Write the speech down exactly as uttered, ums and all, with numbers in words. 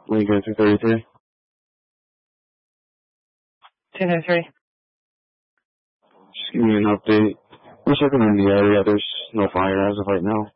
Lincoln two thirty-three. two thirty-three. Just give me an update. We're checking in the area. There's no fire as of right now.